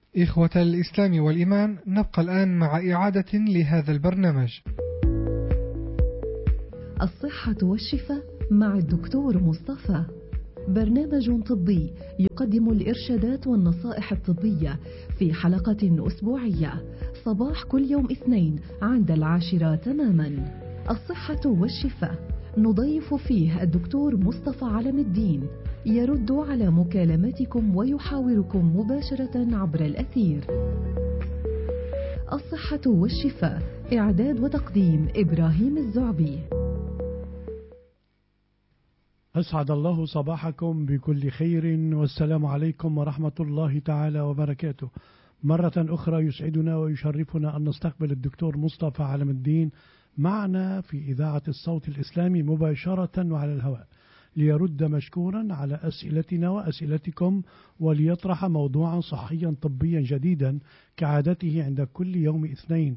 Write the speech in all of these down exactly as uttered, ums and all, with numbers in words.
إخوة الإسلام والإيمان، نبقى الآن مع إعادة لهذا البرنامج. الصحة والشفاء مع الدكتور مصطفى، برنامج طبي يقدم الإرشادات والنصائح الطبية في حلقة أسبوعية صباح كل يوم اثنين عند العاشرة تماما. الصحة والشفاء، نضيف فيه الدكتور مصطفى علم الدين، يرد على مكالماتكم ويحاوركم مباشرة عبر الأثير. الصحة والشفاء، إعداد وتقديم إبراهيم الزعبي. أسعد الله صباحكم بكل خير، والسلام عليكم ورحمة الله تعالى وبركاته. مرة أخرى يسعدنا ويشرفنا أن نستقبل الدكتور مصطفى علم الدين معنا في إذاعة الصوت الإسلامي مباشرة وعلى الهواء، ليرد مشكورا على أسئلتنا وأسئلتكم، وليطرح موضوعا صحيا طبيا جديدا كعادته عند كل يوم اثنين.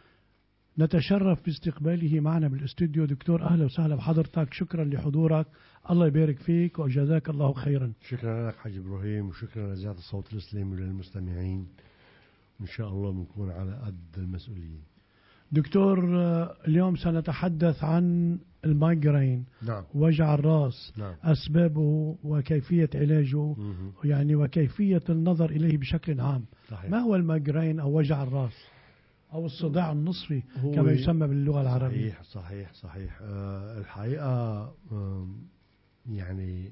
نتشرف باستقباله معنا بالاستوديو. دكتور أهلا وسهلا بحضرتك، شكرا لحضورك، الله يبارك فيك وجزاك الله خيرا. شكرا لك حاج إبراهيم، وشكرا لإذاعة الصوت الإسلامي وللمستمعين، إن شاء الله بنكون على قد المسؤولية. دكتور، اليوم سنتحدث عن المايجرين. نعم. وجع الرأس. نعم. أسبابه وكيفية علاجه، يعني وكيفية النظر إليه بشكل عام. صحيح. ما هو المايجرين أو وجع الرأس أو الصداع النصفي كما يسمى باللغة العربية؟ صحيح صحيح صحيح. أه الحقيقة أه يعني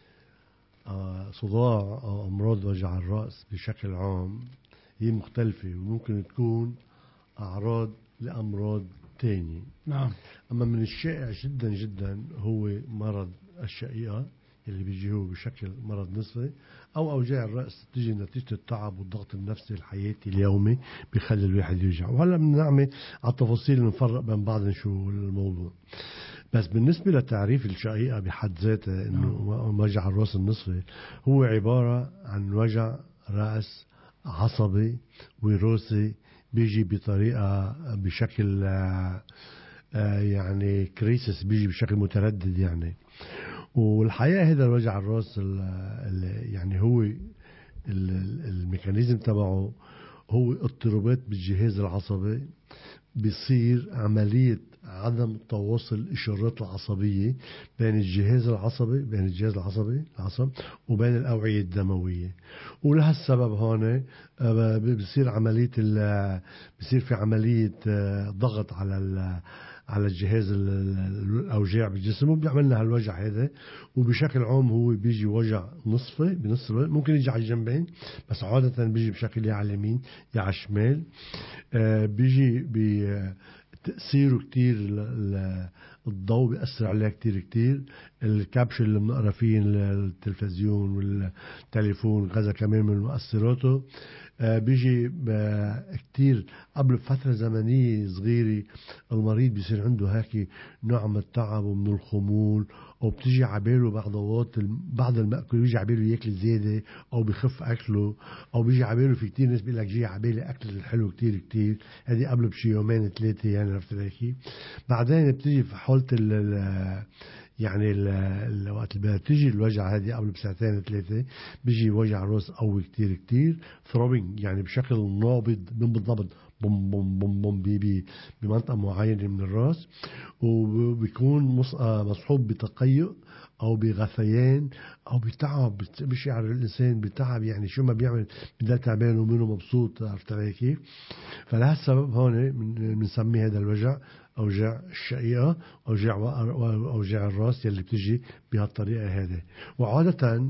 أه صداع أو أمراض وجع الرأس بشكل عام هي مختلفة، وممكن تكون أعراض لأمراض تانية. نعم. أما من الشائع جدا جدا هو مرض الشقيقة اللي بيجي هو بشكل مرض نصفي، أو أوجاع الرأس تيجي نتيجة التعب والضغط النفسي الحياتي اليومي بيخلي الواحد يوجع. وهلا بنعمل على التفاصيل نفرق بين بعض نشوف الموضوع. بس بالنسبة لتعريف الشقيقة بحد ذاته إنه وجع الرأس النصفي هو عبارة عن وجع رأس عصبي وراثي بيجي بطريقة بشكل آآ آآ يعني كريسس، بيجي بشكل متردد يعني. والحقيقة هذا الوجع الراس يعني هو الميكانيزم تبعه هو اضطرابات بالجهاز العصبي، بيصير عملية عدم تواصل الإشارات العصبية بين الجهاز العصبي بين الجهاز العصبي العصب وبين الأوعية الدموية. ولهالسبب هون بيصير عملية بيصير في عملية ضغط على على الجهاز الأوجاع بالجسم، وبيعمل لها الوجع هذا. وبشكل عام هو بيجي وجع نصفي بنصف، ممكن يجي على الجنبين، بس عادة بيجي بشكل يا على اليمين يا على الشمال. آه بيجي بتأثيره كتير، الضوء بيأثر عليه كتير كتير، الكابش اللي بنقرا فيه التلفزيون والتليفون غزا كمان من مؤثراته. آه بيجي كتير قبل فترة زمنية صغيرة المريض بيصير عنده هاكي نوع من التعب ومن الخمول، أو بتيجي عباله بعضوات بعض المأكل، بيجي عباله يأكل زيادة أو بيخف أكله، أو بيجي عباله في كتير ناس بيقول لك جي عبالي أكل الحلو كتير كتير، هذه قبل بشي يومين ثلاثة يعني عرفت ليكي. بعدين بتيجي في حالة ال يعني الوقت اللي بتيجي الوجع هذه قبل بساعتين ثلاثة بيجي وجع راس قوي كتير كتير، ثروبينج يعني بشكل نابض بالضبط، بوم بوم بوم بوم بي بمنطقة معينة من الراس، وبيكون مصحوب بتقيؤ أو بغثيان أو بتعب، بيشعر الإنسان بتعب، يعني شو ما بيعمل بدل تعبان ومنه مبسوط، عرفت علي كيف؟ فلهالسبب هون بنسمي هذا الوجع أوجاع الشقيقة، أوجاع أوجاع الراس يلي بتجي بهالطريقة هذه. وعادة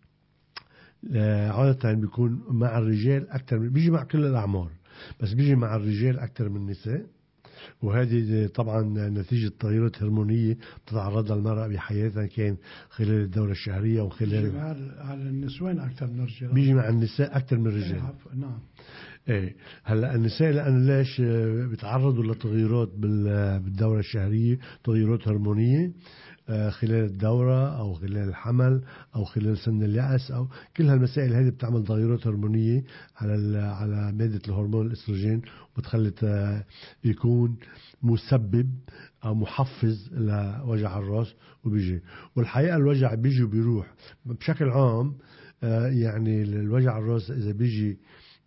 عادة بيكون مع الرجال أكثر، بيجي مع كل الأعمار، بس بيجي مع الرجال أكثر من النساء. وهذه طبعا نتيجة تغيرات هرمونية تتعرض المرأة بحياتها، كان خلال الدورة الشهرية وخلال بيجي على النسوان أكثر من الرجال، بيجي مع النساء أكثر من الرجال. نعم. ايه هلا النساء لأن ليش بيتعرضوا لتغيرات بالدورة الشهرية، تغيرات هرمونية خلال الدورة أو خلال الحمل أو خلال سن اليأس، أو كل هالمسائل هذه بتعمل تغيرات هرمونية على على مادة الهرمون الأستروجين، وبتخلي يكون مسبب أو محفز لوجع الرأس وبيجي. والحقيقة الوجع بيجي وبيروح بشكل عام. يعني الوجع الرأس إذا بيجي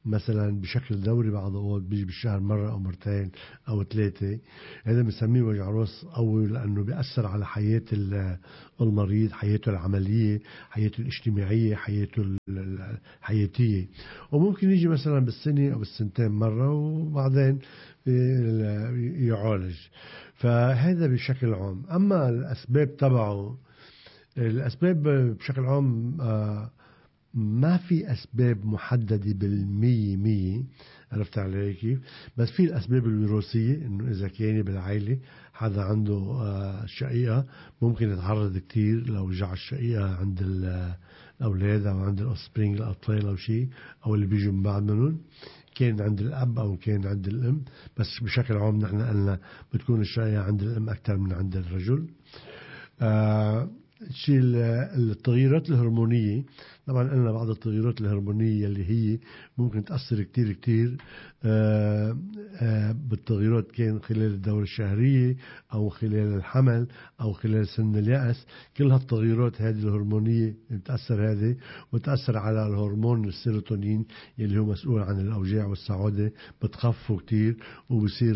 مثلا بشكل دوري بعض الأوقات بيجي بالشهر مرة أو مرتين أو ثلاثة، هذا بنسميه وجع راس قوي، لأنه بيأثر على حياة المريض، حياته العملية، حياته الاجتماعية، حياته الحياتية. وممكن يجي مثلا بالسنة أو بالسنتين مرة وبعدين يعالج. فهذا بشكل عام. أما الأسباب تبعه، الأسباب بشكل عام ما في أسباب محددة بالمية مية، عرفت علي كيف؟ بس في الأسباب الوراثية، إنه إذا كان بالعائلة حدا عنده شقيقة ممكن يتعرض كتير لوجع الشقيقة عند الأولاد أو عند الأسبرينج الأطفال أو شيء، أو اللي بيجوا من بعد منهم، كان عند الأب أو كان عند الأم. بس بشكل عام نحن قلنا بتكون الشقيقة عند الأم أكثر من عند الرجل. آه شيء التغييرات الهرمونية، طبعا قلنا بعض التغييرات الهرمونية اللي هي ممكن تأثر كتير كتير آآ آآ بالتغييرات، كان خلال الدورة الشهرية أو خلال الحمل أو خلال سن اليأس. كل هالتغييرات هذه الهرمونية بتأثر هذه، وتأثر على الهرمون السيروتونين اللي هو مسؤول عن الأوجاع والسعادة، بتخفه كتير وبصير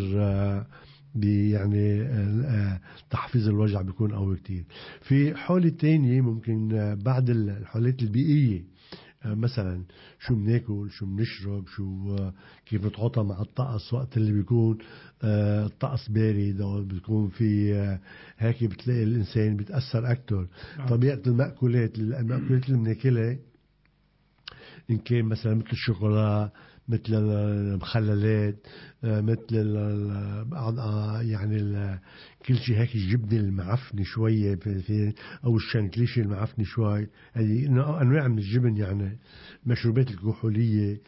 يعني تحفيز الوجع بيكون قوي كتير. في حالة تانية ممكن بعد الحالات البيئية، مثلا شو بناكل، شو بنشرب، شو كيف نتعاطى مع الطقس وقت اللي بيكون الطقس بارد او بيكون في هيك، بتلاقي الانسان بيتأثر اكتر. طبيعة المأكولات المأكولات اللي بناكلها، إن كان مثلا مثل الشوكولا، مثل المخللات، مثل يعني كل شيء هيك، الجبنة المعفنة شوية في أو الشانكليشة المعفنة شوي، هذه أنواع من الجبن. يعني المشروبات الكحولية،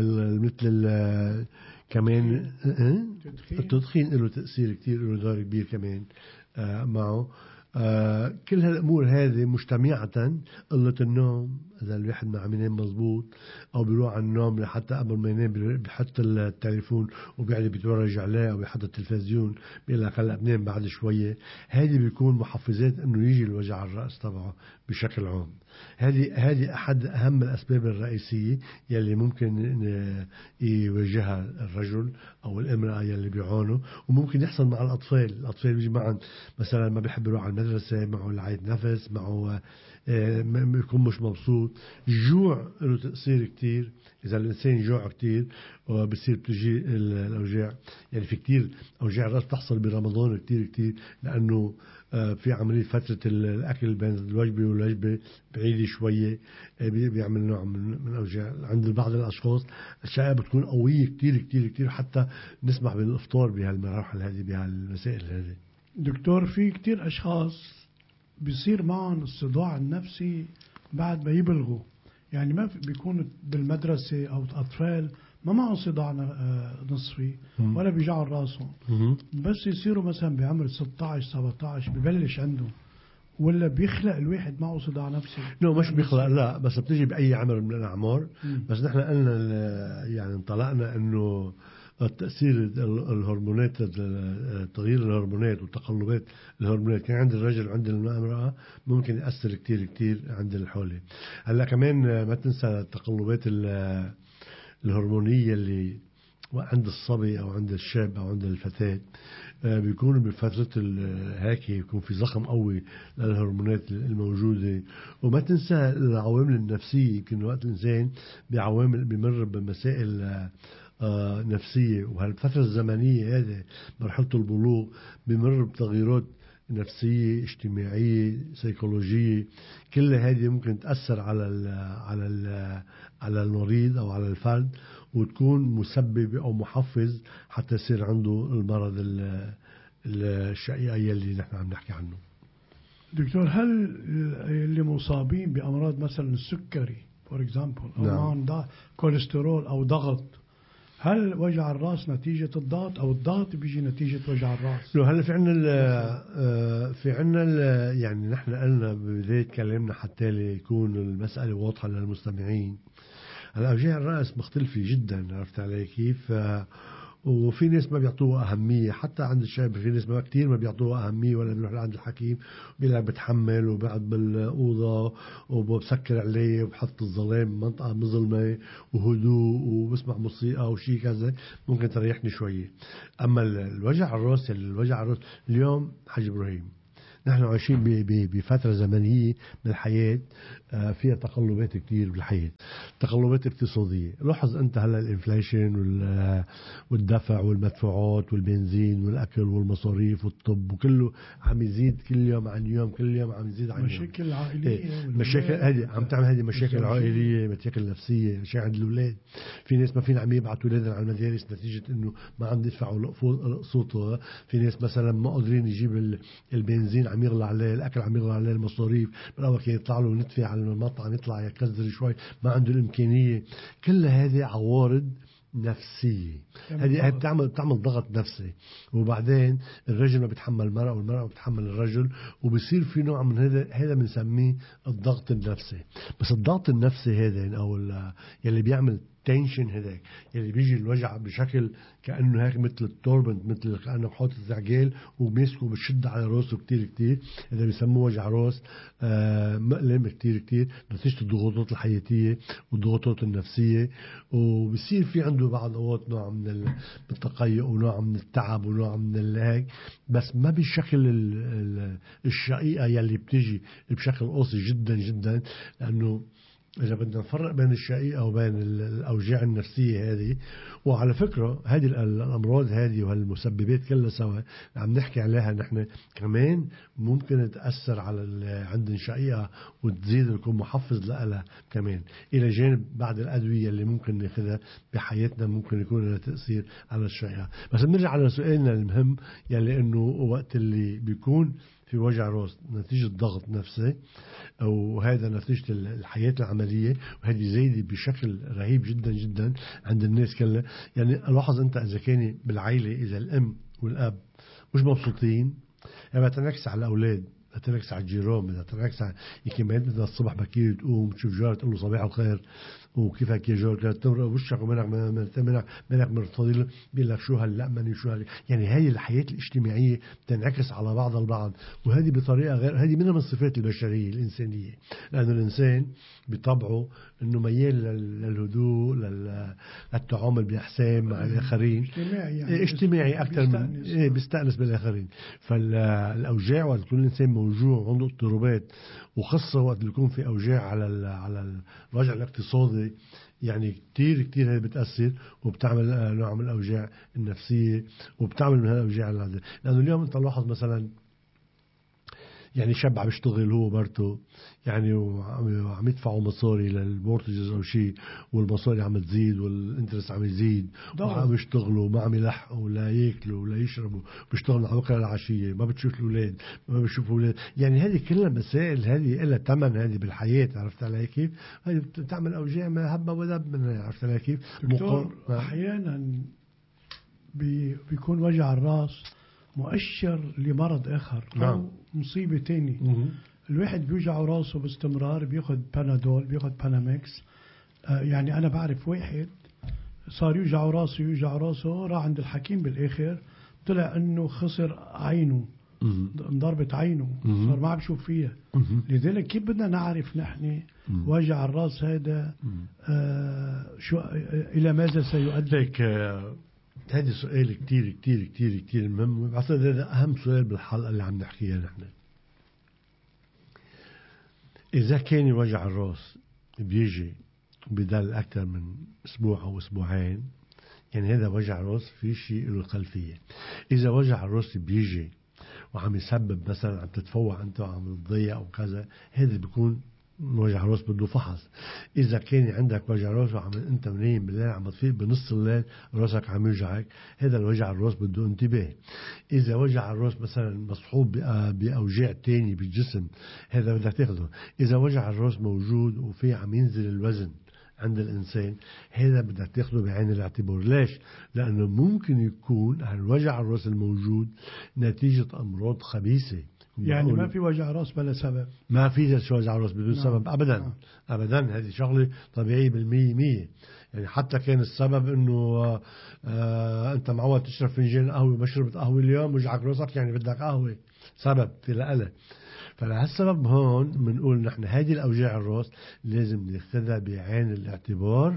مثل كمان التدخين له تأثير كتير، له دور كبير كمان معه. آه كل هالأمور هذه مجتمعة، قلة النوم، إذا الواحد ما عم ينام مزبوط أو بيروح على النوم لحتى قبل ما ينام بيحط التليفون وبيقعد بيتفرج عليه أو بيحط التلفزيون بيقول لك هلا بنام بعد شوية، هذه بيكون محفزات إنه يجي الوجع الرأس تبعه بشكل عام. هذه هذه أحد أهم الأسباب الرئيسية يلي ممكن يواجهها الرجل أو الامرأة يلي بيعانوا. وممكن يحصل مع الأطفال، الأطفال بيجي معهم مثلا ما بيحب يروح على المدرسة، معه لعية نفس، معه بيكون مش مبسوط. الجوع له تأثير كتير، إذا الإنسان جوع كتير وبصير بتجي الأوجاع. يعني في كتير أوجاع الرأس بتحصل برمضان كتير كتير، لأنه في عملية فترة الأكل بين الوجبة والوجبة بعيدة شوية، بيعمل نوع من أوجاع عند بعض الأشخاص. الشقة بتكون قوية كتير كتير كتير، حتى نسمح بالإفطار بهالمراحل هذه، بهالمسائل هذه. دكتور، في كتير أشخاص بيصير معهم الصداع النفسي بعد ما يبلغوا، يعني ما بيكونوا بالمدرسة أو أطفال ما معهم صداع نصفي ولا بيجعوا راسهم، بس يصيروا مثلا بعمر ستة عشر سبعة عشر ببلش عنده، ولا بيخلق الواحد معه صداع نفسي؟ لا مش بيخلق، لا، بس بتجي بأي عمر من الأعمار. بس نحن قلنا يعني انطلقنا إنه التأثير الهرمونات، تغيير الهرمونات وتقلبات الهرمونات كان عند الرجل وعند المرأة ممكن يأثر كتير كتير عند الحولة. هلا كمان ما تنسى التقلبات الهرمونية اللي عند الصبي أو عند الشاب أو عند الفتاة، بيكون بفترة هيك يكون في زخم قوي للهرمونات الموجودة. وما تنسى العوامل النفسية، يمكن وقت الإنسان بعوامل بمر بمسائل نفسية، وهالفترة الزمنية هذه مرحلة البلوغ بمر بتغييرات نفسية اجتماعية سيكولوجية، كل هذه ممكن تأثر على ال على ال على المريض أو على الفرد، وتكون مسببة أو محفز حتى يصير عنده المرض الشقيقي اللي نحن عم نحكي عنه. دكتور، هل اللي مصابين بأمراض مثلا السكري فور اكزامبل أو نعم. معهم كوليسترول أو ضغط، هل وجع الراس نتيجة الضغط أو الضغط بيجي نتيجة وجع الراس؟ لو هلا في عنا في عنا يعني نحن قلنا ببداية كلامنا حتى ليكون المسألة واضحة للمستمعين، الأوجاع الرأس مختلفة جدا، عرفت علي كيف؟ وفي ناس ما بيعطوها أهمية، حتى عند الشاب في ناس ما كتير ما بيعطوها أهمية، ولا بيروح لعند الحكيم بيقول لك بتحمل وبقعد بالأوضة وبسكر عليه وبحط الظلام منطقة مظلمة وهدوء وبسمع موسيقى أو شيء كذا ممكن تريحني شوية. أما الوجع الراس، الوجع الراس اليوم حاج إبراهيم نحن عايشين بفترة زمنية من الحياة فيها تقلبات كتير بالحياة، تقلبات اقتصادية. لاحظ أنت هلا الانفليشن والدفع والمدفوعات والبنزين والأكل والمصاريف والطب وكله عم يزيد كل يوم عن يوم، كل يوم عم يزيد عن مشاكل يوم. عائلية إيه مشاكل هذه عم تعمل، هذه مشاكل عائلية، مشاكل نفسية، مشاكل عند الأولاد. في ناس ما فينا عم يبعثوا أولادهم على المدارس نتيجة إنه ما عم يدفعوا قسطها. في ناس مثلا ما قادرين يجيب البنزين عم يغلى عليه، الأكل عم يغلى عليه، المصاريف بالأول كان يطلع له ندفع على المطعم يطلع يكزر شوي، ما عنده الإمكانية. كل هذه عوارض نفسية، هذه بتعمل بتعمل ضغط نفسي. وبعدين الرجل ما بيتحمل المرأة والمرأة ما بتحمل الرجل، وبصير في نوع من هذا هذا بنسميه الضغط النفسي. بس الضغط النفسي هذا أو يلي بيعمل تنشن هذاك يلي بيجي الوجع بشكل كأنه هيك مثل التوربنت، مثل كأنه حاطط زعجال ومسكه بشد على راسه كتير كتير، هذا بيسموه وجع راس آه مؤلم كتير كتير نتيجة الضغوطات الحياتية والضغوطات النفسية. وبصير في عنده بعض أوقات نوع من التقيؤ ونوع من التعب ونوع من الهيك، بس ما بالشكل الشقيقة يلي بتيجي بشكل قاسي جدا جدا. لأنه إذا بدنا نفرق بين الشقيقة وبين الأوجاع النفسية هذه، وعلى فكرة هذه الأمراض هذه وهالمسببات كلها سوا عم نحكي عليها نحن كمان ممكن تأثر على عند الشقيقة وتزيد ويكون محفز لها كمان، إلى جانب بعض الأدوية اللي ممكن ناخذها بحياتنا ممكن يكون لها تأثير على الشقيقة. بس بنرجع على سؤالنا المهم يلي إنه وقت اللي بيكون في وجع راس نتيجة ضغط نفسي أو هذا نتيجة الحياة العملية، وهذه زايدة بشكل رهيب جدا جدا عند الناس كلها. يعني لاحظ أنت إذا كان بالعائلة إذا الأم والأب مش مبسوطين يعني بتنعكس على الأولاد، بتنعكس على الجيران، بتنعكس على يمكن ما بدنا الصبح بكير تقوم تشوف جار تقول له صباح الخير وكيفك يا جار، كانت تمرق وشك ومنك منك منك منك مرتضي بيقول لك شو هاللأمن شو هال. يعني هاي الحياة الاجتماعية تنعكس على بعض البعض، وهذه بطريقة غير، هذه منها من صفات البشرية الإنسانية، لأنه الإنسان بطبعه إنه ميال للهدوء للتعامل بإحسان مع الآخرين، اجتماعي يعني اجتماعي أكثر من إيه بيستأنس بالآخرين. فالأوجاع وقت كل إنسان موجوع عنده اضطرابات، وخاصة وقت يكون في أوجاع على على الوجع الاقتصادي يعني كتير كتير هي بتأثر وبتعمل نوع من الأوجاع النفسية وبتعمل من هالأوجاع العادية. لأنه اليوم أنت لاحظ مثلا يعني شاب عم يشتغل هو برته يعني وعم يدفعوا مصاري للمورتجز أو شيء، والمصاري عم تزيد والانترست عم يزيد، وعم يشتغلوا ما عم يلحقوا لا ياكلوا ولا يشربوا، بيشتغلوا على بكرة العشية، ما بتشوف الأولاد ما بتشوفوا الأولاد. يعني هذه كلها مسائل، هذه إلا تمن هذه بالحياة، عرفت علي كيف؟ هذه بتعمل أوجاع ما هبة ودب من، عرفت علي كيف؟ دكتور أحيانا بي بيكون وجع الرأس مؤشر لمرض آخر أو نعم. مصيبة تاني. مم. الواحد بيوجع راسه باستمرار بياخد بانادول بياخد بانامكس. آه يعني أنا بعرف واحد صار يوجع راسه يوجع راسه راح عند الحكيم بالآخر طلع إنه خسر عينه، انضربت عينه، مم. صار ما عم بشوف فيها. مم. لذلك كيف بدنا نعرف نحن وجع الراس هذا آه شو آه إلى ماذا سيؤدي؟ هذا سؤال كتير كتير كتير كتير مهم، بعتقد هذا أهم سؤال بالحلقة اللي عم نحكيها نحن. إذا كان وجع الراس بيجي وبيضل أكثر من أسبوع أو أسبوعين يعني هذا وجع راس في شيء له خلفية. إذا وجع الراس بيجي وعم يسبب مثلا عم تتفوع أنت وعم تضيع أو كذا، هذا بيكون وجع راس بده فحص. إذا كان عندك وجع راس وعم أنت منيم بالليل عم تفيق بنص الليل راسك عم يوجعك، هذا الوجع الراس بده انتباه. إذا وجع الراس مثلا مصحوب بأوجاع تاني بالجسم هذا بدك تاخده. إذا وجع الراس موجود وفي عم ينزل الوزن عند الإنسان هذا بدك تاخده بعين الاعتبار. ليش؟ لأنه ممكن يكون الوجع الراس الموجود نتيجة أمراض خبيثة يعني ما في وجع راس بلا سبب. ما في وجع راس بدون نعم. سبب ابدا. نعم. ابدا هذه شغله طبيعيه بالمية مية. يعني حتى كان السبب انه آه آه انت معود تشرب فنجان قهوه ما شربت قهوه اليوم وجعك راسك يعني بدك قهوه، سبب في لأله. فلهالسبب هون بنقول نحن هذه الأوجاع الراس لازم ناخذها بعين الاعتبار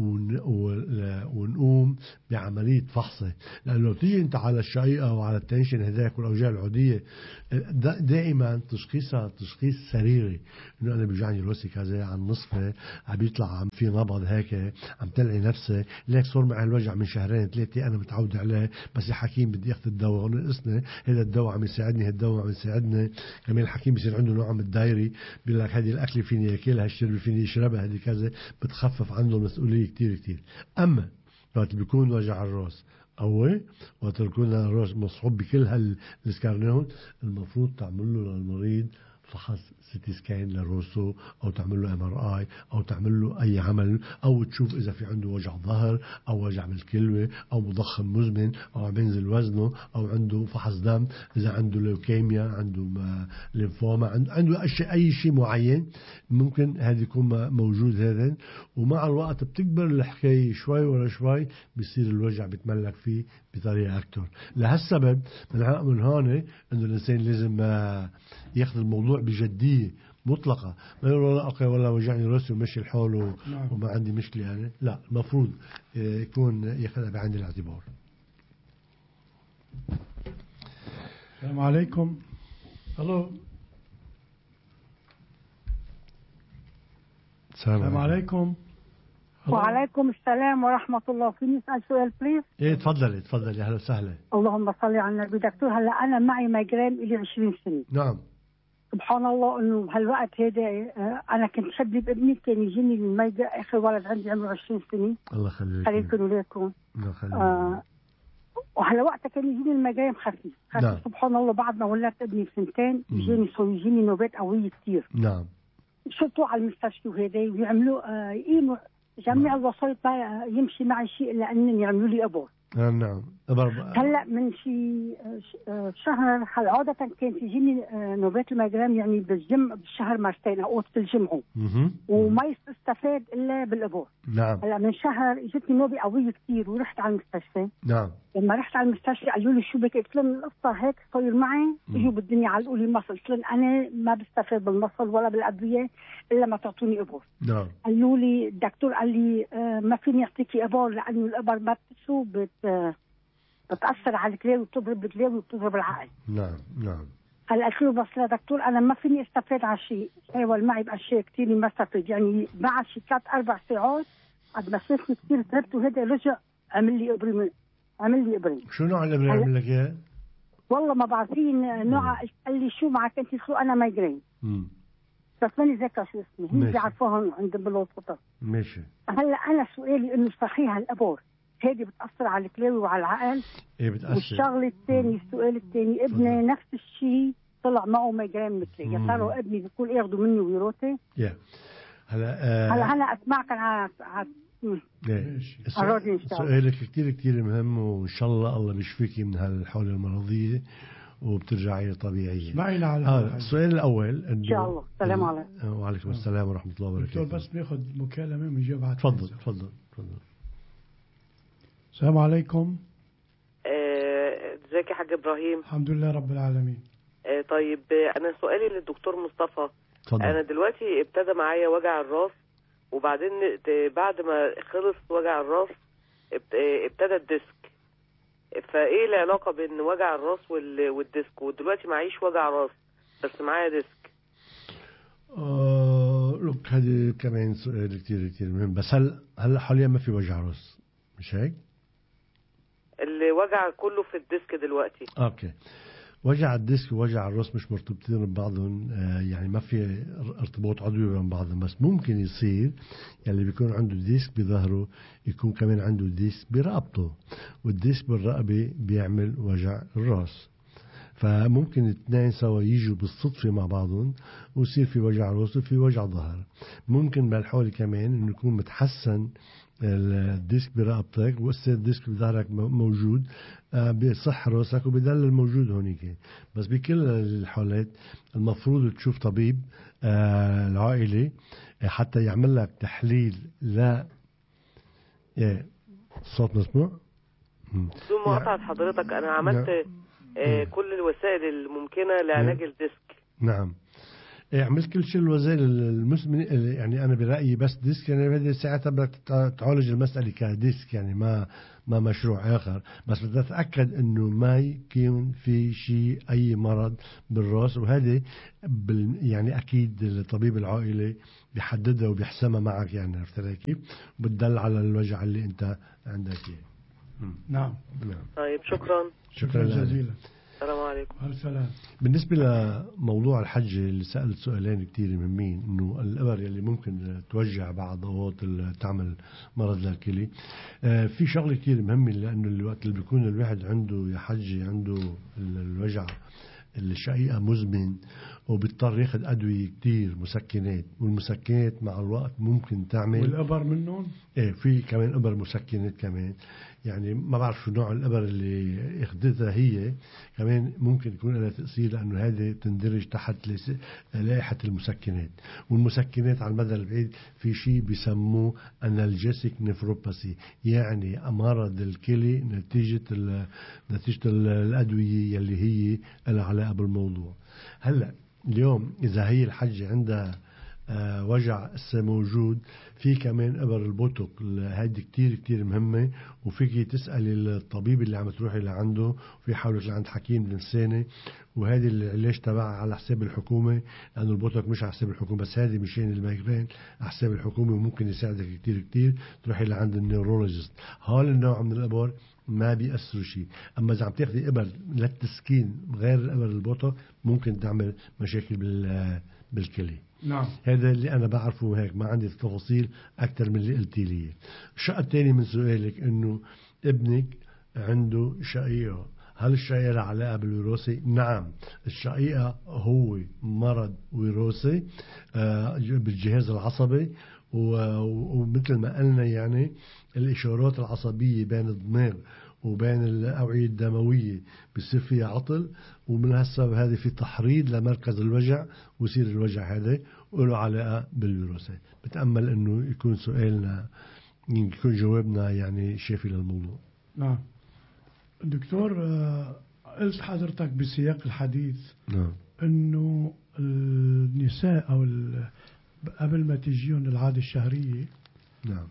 ونقوم بعملية فحصه. لأنه لو تيجي أنت على الشقيقة وعلى التنشن هذاك والأوجاع العودية دائما تشخيصها تشخيص سريري، إنه أنا بيجعني راسي كذا عن نصفه عم بيطلع عم في نبض هيك عم تلعي نفسي ليك صار معي الوجع من شهرين ثلاثة أنا متعود عليه، بس يا حكيم بدي أخذ الدواء ونقصني هذا الدواء عم يساعدني هذا الدواء عم يساعدني. كمان الحكيم بيصير عنده نوع من الدايري بيقول لك هذه الأكل فيني ياكلها الشرب فيني يشربها هذه كذا، بتخفف عنده المسؤولية كتير كتير. أما وقت بيكون وجع الراس قوي وقت بيكون الراس مصحوب بكل هالسكارنيون المفروض تعمل له للمريض فحص سيتي سكان لراسه او تعمل له ام ار اي او تعمل له اي عمل او تشوف اذا في عنده وجع ظهر او وجع بالكلوه او مضخم مزمن او عم بينزل وزنه او عنده فحص دم اذا عنده لوكيميا عنده ليمفوما عنده اشياء اي شيء معين ممكن هذا يكون موجود هذا. ومع الوقت بتكبر الحكايه شوي ورا شوي بيصير الوجع بيتملك فيه بطريقه اكثر. لهالسبب من هون انه الانسان لازم ياخذ الموضوع بجدية مطلقة، ما يقول لا أوكي والله وجعني راسي ومشي الحول و... نعم. وما عندي مشكلة يعني. لا المفروض يكون ياخذها بعين الاعتبار. السلام عليكم. الو السلام عليكم. وعليكم السلام ورحمة الله. فيني أسأل سؤال بليز؟ ايه تفضلي تفضلي أهلا وسهلا. اللهم صل على النبي. دكتور هلا أنا معي مايجرين إلي عشرين سنة. نعم. سبحان الله إنه بهالوقت هذا أنا كنت شدي بابني كان يجيني المايجر آخر ولد عندي عمره عشرين سنة. الله يخليك. خليكم وليكم. الله يخليك. آه وهلا وقتها كان يجيني المايجرين خفيف. خفيف نعم. سبحان الله بعد ما ولدت ابني بسنتين يجيني صار يجيني نوبات قوية كثير. نعم. شرطوا على المستشفى وهذا ويعملوا آه يقيموا جميع الوسائط ما يمشي معي شيء الا ان يعملوا لي ابور. نعم ابر. هلا من شي شهر هلا عاده كانت تجيني نوبات المايجرين يعني بالجيم بالشهر مرتين اوقات في الجمعه وما يستفاد الا بالابور. نعم. هلا من شهر اجتني نوبه قويه كثير ورحت على المستشفى. نعم. لما رحت على المستشفى قالوا لي شو بك؟ قلت لهم القصه هيك صاير معي اجوا بالدنيا علقوا لي مصل. قلت لهم انا ما بستفاد بالمصل ولا بالادويه الا ما تعطوني ابور. نعم. قالوا لي الدكتور قال لي آه ما فيني اعطيكي ابور لانه الابر ما بتسو بت آه بتاثر على الكلاوي وبتضرب الكلاوي وبتضرب العقل. نعم نعم. هلا قلت له بس لا دكتور انا ما فيني استفاد على شيء، حاول معي باشياء كثير ما استفاد يعني بعد شي ثلاث اربع ساعات قد ما شافني كثير تعبت وهذا رجع عمل لي ابره عمل لي ابره. شو نوع الابره عمل لك اياه؟ والله ما بعرفين نوع. قال لي شو معك انت؟ قلت له انا مايجرين. امم بس ماني ذاكره شو اسمه، هي بيعرفوها عند بالوسطى. ماشي. هلا انا سؤالي انه صحيح الابور هذه بتاثر على الكلاوي وعلى العقل؟ ايه بتاثر. والشغله الثانيه السؤال الثاني ابني نفس الشيء طلع معه مايجرين مثلي، يا ترى ابني بيكون ياخذوا مني ويروتي؟ يا هلا آه هلا هلا اسمعك على على سؤالك كثير كثير مهم وان شاء الله الله بيشفيكي من هالحوله المرضيه وبترجعي طبيعيه. اسمعينا على آه السؤال الاول ان شاء الله. السلام عليكم. وعليكم السلام ورحمه الله وبركاته. دكتور بس بناخذ مكالمه ونجاوب على تفضل تفضل تفضل. السلام عليكم. ازيك يا حاج ابراهيم؟ الحمد لله رب العالمين. آه طيب انا سؤالي للدكتور مصطفى. تفضل. انا دلوقتي ابتدى معايا وجع الراس وبعدين بعد ما خلص وجع الراس ابتدى الديسك، فايه العلاقه بين وجع الراس والديسك؟ ودلوقتي معيش وجع راس بس معايا ديسك. اه لوك هذه كمان سؤال كتير كتير مهم. بس هل هلا حاليا ما في وجع راس مش هيك؟ الوجع كله في الديسك دلوقتي. اوكي. وجع الديسك ووجع الراس مش مرتبطين ببعضهم، آه يعني ما في ارتباط عضوي بين بعضهم، بس ممكن يصير يعني بيكون عنده ديسك بظهره يكون كمان عنده ديسك برقبته، والديسك بالرقبة بيعمل وجع الراس. فممكن الاثنين سوا يجوا بالصدفة مع بعضهم ويصير في وجع راس وفي وجع ظهر. ممكن بالحول كمان انه يكون متحسن الديسك برقبتك وقصة الديسك بظهرك موجود بصح راسك وبدل الموجود هونيك. بس بكل الحالات المفروض تشوف طبيب العائلي حتى يعمل لك تحليل لا صوت مسموع بدون مقاطعة حضرتك. أنا عملت آه كل الوسائل الممكنة لعلاج الديسك. نعم عملت كل شيء الوسائل المسمن. يعني أنا برأيي بس ديسك يعني بدي ساعتها بدك تعالج المسألة كديسك يعني ما ما مشروع آخر. بس بدي أتأكد إنه ما يكون في شيء أي مرض بالرأس وهذا يعني أكيد الطبيب العائلي بيحددها وبيحسمها معك يعني عرفت كيف بتدل على الوجع اللي أنت عندك إياه. نعم. نعم. طيب شكرا. شكرا جزيلا. السلام عليكم. السلام. بالنسبة لموضوع الحج اللي سألت سؤالين كتير مهمين إنه الإبر اللي ممكن توجع بعض ضوات تعمل مرض للكلي. آه في شغلة كتير مهمة لأنه الوقت اللي بيكون الواحد عنده يا حج عنده الوجع الشقيقة مزمن وبيضطر ياخد أدوية كتير مسكنات والمسكنات مع الوقت ممكن تعمل. والإبر منهم؟ إيه في كمان إبر مسكنات كمان. يعني ما بعرف شو نوع الإبر اللي اخدتها هي كمان ممكن يكون لها تأثير لأنه هذه تندرج تحت لائحة المسكنات. والمسكنات على المدى البعيد في شيء بيسموه أنالجيسيك نيفروباثي يعني مرض الكلى نتيجة نتيجة الأدوية يلي هي لها علاقة بالموضوع. هلا اليوم إذا هي الحجة عندها آه وجع موجود في كمان إبر البوتوك هذه كتير كتير مهمة وفيك تسأل الطبيب اللي عم تروحي لعنده في حاولة لعند حكيم الإنساني وهذه العلاج تبعها على حساب الحكومة لأنه البوتوك مش على حساب الحكومة بس هذه مشان المايجرين على حساب الحكومة وممكن يساعدك كتير كتير تروحي لعند النيورولوجيست. هول النوع من الإبر ما بيأثروا شيء. أما إذا عم تاخدي إبر للتسكين غير الإبر البوتوك ممكن تعمل مشاكل بالكلى. نعم. هذا اللي أنا بعرفه هيك ما عندي تفاصيل أكثر من اللي قلتي لي. الشق الثاني من سؤالك إنه ابنك عنده شقيقة هل الشقيقة لها علاقة بالوراثة؟ نعم الشقيقة هو مرض وراثي آه بالجهاز العصبي ومثل ما قلنا يعني الإشارات العصبية بين الدماغ وبين الأوعية الدموية بيصير فيها عطل ومن هالسبب هذه في تحريض لمركز الوجع ويصير الوجع هذا وله علاقة بالوراثة. بتأمل إنه يكون سؤالنا يكون جوابنا يعني شافي للموضوع. نعم دكتور قلت حضرتك بسياق الحديث نعم إنه النساء أو قبل ما تجيهم العادة الشهرية نعم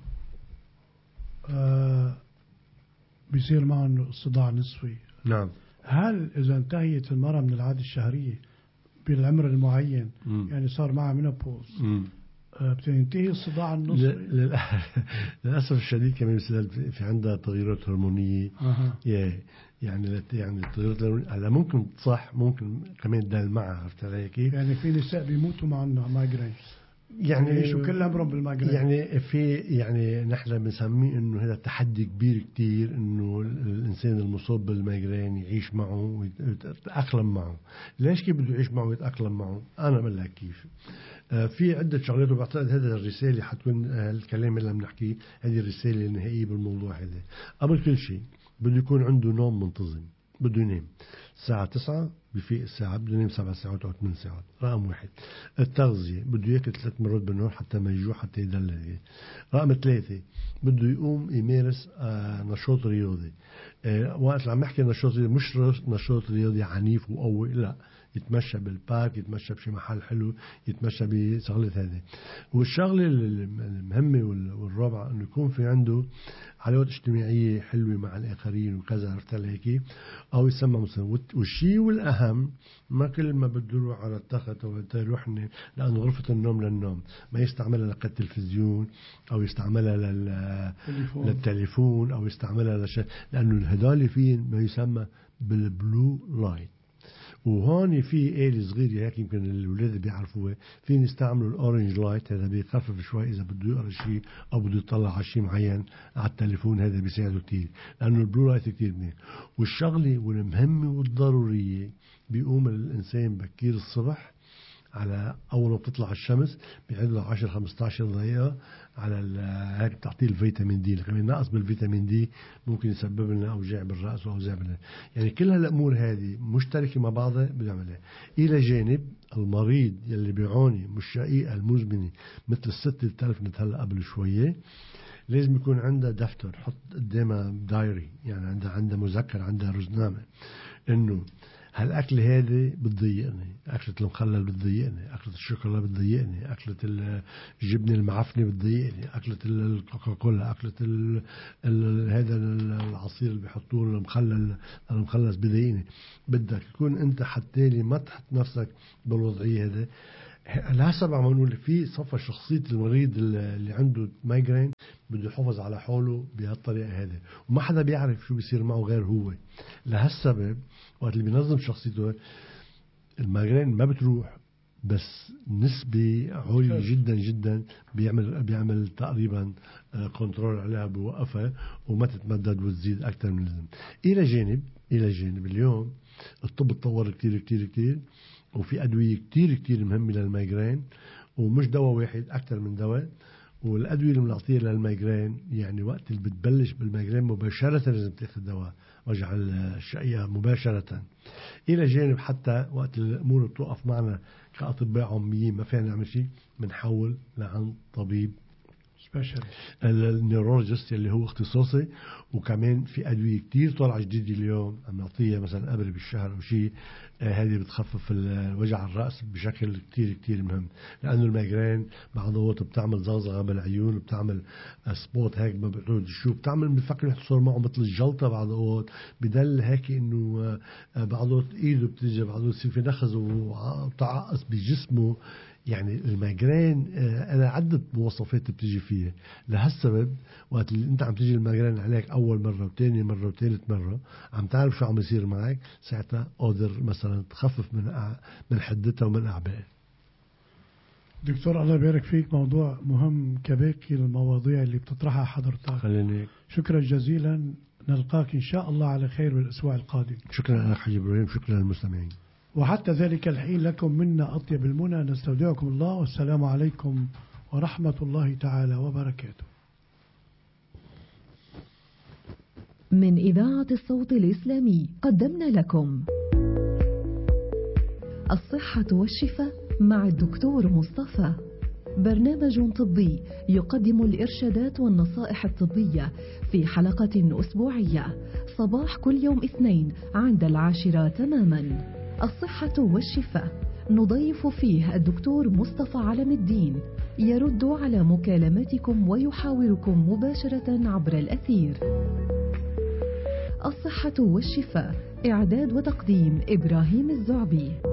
آه بيصير معهم صداع نصفي. نعم. هل إذا انتهيت المرأة من العادة الشهرية بالعمر المعين م. يعني صار معها منوبوز آه بتنتهي الصداع النصفي؟ للأسف الشديد كمان في عندها تغيرات هرمونية. أه. يعني يعني التغيرات هلا ممكن صح ممكن كمان تدل معها عرفت علي كيف؟ يعني في نساء بيموتوا مع مايجرين يعني, يعني شو كل عمرهم بالمايجرين. يعني في يعني نحن بنسميه انه هذا تحدي كبير كتير انه الانسان المصاب بالمايجرين يعيش معه ويتاقلم معه. ليش كيف بده يعيش معه ويتاقلم معه؟ انا بقول لك كيف. آه في عده شغلات وبعتقد هذا الرساله حتكون آه الكلام اللي عم نحكيه هذه الرساله النهائيه بالموضوع هذا. قبل كل شيء بده يكون عنده نوم منتظم. بده ينام الساعة تسعة بفيق الساعة بده ينام سبع ساعات أو ثمان ساعات. رقم واحد. التغذية بده يأكل ثلاث مرات بالنهار حتى ما يجوع حتى يدلل. رقم ثلاثة بده يقوم يمارس آه نشاط رياضي. آه وقت عم نحكي نشاط رياضي مش نشاط رياضي عنيف وقوي لا يتمشى بالبارك يتمشى بشي محل حلو يتمشى بشغلة هذه. والشغلة المهمة والرابعة انه يكون في عنده علاقات اجتماعية حلوة مع الآخرين وكذا عرفت هيك أو يسمى مثلا. والشيء والأهم ما كل ما بده يروح على التخت أو يروح لأن غرفة النوم للنوم ما يستعملها للتلفزيون أو يستعملها لل... للتليفون أو يستعملها لشيء لأنه الهدول فيه ما يسمى بالبلو لايت. وهون في آلة صغيرة هيك يمكن الأولاد بيعرفوها، في نستعملوا الأورنج لايت، هذا بيخفف شوي إذا بده يقرأ شيء أو بده يطلع على شيء معين على التليفون، هذا بيساعده كتير لأنه البلو لايت كتير منيح. والشغلة والمهمة والضرورية، بيقوم الإنسان بكير الصبح على أول ما بتطلع الشمس بيعد له عشرة خمسة عشر دقيقة على هيك بتعطيه الفيتامين دي، لكن ناقص بالفيتامين دي ممكن يسبب لنا أوجاع بالرأس وأوجاع بالله. يعني كل هالأمور هذه مشتركة مع بعضها بنعملها. إلى جانب المريض يلي بيعاني من الشقيقة المزمنة مثل الست اللي تلفنت هلا قبل شوية، لازم يكون عندها دفتر، حط قدامها دايري، يعني عندها عندها مذكر، عندها رزنامة، إنه هالأكل هذه بتضيقني، أكلة المخلل بتضيقني، أكلة الشوكولا بتضيقني، أكلة الجبنة المعفنة بتضيقني، أكلة الكوكاكولا، أكلة ال ال هذا العصير اللي بيحطوه المخلل المخلص بضايقني. بدك يكون أنت حتى لي ما تحط نفسك بالوضعية هذا. لحسب عم نقول في صفة شخصية المريض اللي عنده مايجرين بده يحافظ على حاله بهالطريقة هذه، وما حدا بيعرف شو بيصير معه غير هو. لهالسبب وقت اللي بينظم شخصيته المايجرين ما بتروح، بس نسبة عالية جدا جدا بيعمل بيعمل تقريبا كنترول عليها، بوقفها وما تتمدد وتزيد أكثر من اللازم. إلى جانب إلى جانب اليوم الطب تطور كتير كتير كتير، وفي أدوية كتير كتير مهمة للمايجرين، ومش دواء واحد، أكثر من دواء. والأدوية اللي بنعطيها للمايجرين يعني وقت اللي بتبلش بالمايجرين مباشرة لازم تاخذ دواء وجع الشقية مباشرة. إلى جانب حتى وقت الأمور بتوقف معنا كأطباء عميين ما فينا نعمل شيء، بنحول لعن طبيب النيورولوجيست اللي هو اختصاصي. وكمان في أدوية كتير طالعة جديدة اليوم عم نعطيها مثلا قبل بالشهر أو شيء، آه هذه بتخفف وجع الرأس بشكل كتير كتير مهم، لأنه المايجرين بعض الوقت بتعمل زغزغة بالعيون، بتعمل سبوت هيك ما بتعود شو بتعمل، بفكر يحصل معه مثل الجلطة بعض الوقت، بدل هيك إنه آه بعض الوقت إيده بتيجي، بعض الوقت يصير في نخز وتعقص بجسمه. يعني المايجرين أنا عدة مواصفات بتيجي فيه. لهالسبب وقت اللي أنت عم تيجي المايجرين عليك أول مرة وتاني مرة وثالث مرة عم تعرف شو عم يصير معك، ساعتها قادر مثلا تخفف من من حدتها ومن أعبائها. دكتور الله يبارك فيك، موضوع مهم كباقي المواضيع اللي بتطرحها حضرتك. خليني شكرا جزيلا، نلقاك إن شاء الله على خير بالأسبوع القادم. شكرا أخي إبراهيم، شكرا للمستمعين. وحتى ذلك الحين لكم منا أطيب المنى، نستودعكم الله والسلام عليكم ورحمة الله تعالى وبركاته. من إذاعة الصوت الإسلامي قدمنا لكم الصحة والشفاء مع الدكتور مصطفى، برنامج طبي يقدم الإرشادات والنصائح الطبية في حلقة أسبوعية صباح كل يوم اثنين عند العاشرة تماما. الصحة والشفاء نضيف فيه الدكتور مصطفى علم الدين، يرد على مكالماتكم ويحاوركم مباشرة عبر الأثير. الصحة والشفاء، إعداد وتقديم إبراهيم الزعبي.